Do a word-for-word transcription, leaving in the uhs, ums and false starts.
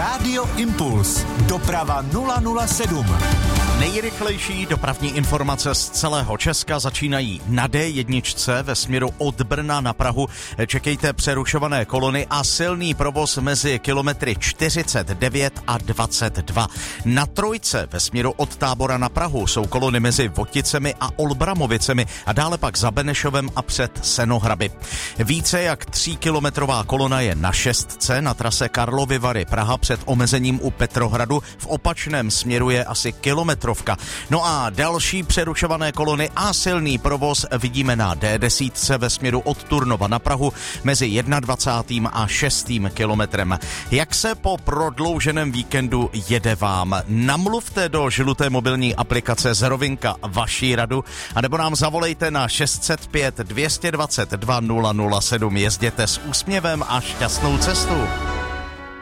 Rádio Impuls. Doprava nula nula sedm. Nejrychlejší dopravní informace z celého Česka začínají na D jedna ve směru od Brna na Prahu. Čekejte přerušované kolony a silný provoz mezi kilometry čtyřicet devět a dvacet dva. Na trojce ve směru od Tábora na Prahu jsou kolony mezi Voticemi a Olbramovicemi a dále pak za Benešovem a před Senohraby. Více jak tříkilometrová kolona je na šestce na trase Karlovy Vary Praha před omezením u Petrohradu. V opačném směru je asi kilometrovka. No a další přerušované kolony a silný provoz vidíme na D deset ve směru od Turnova na Prahu mezi dvacátým prvním a šestým kilometrem. Jak se po prodlouženém víkendu jede vám? Namluvte do žluté mobilní aplikace z Rovinka vaší radu, anebo nám zavolejte na šest set pět dvě dvacet dva nula nula sedm. Jezděte s úsměvem a šťastnou cestu.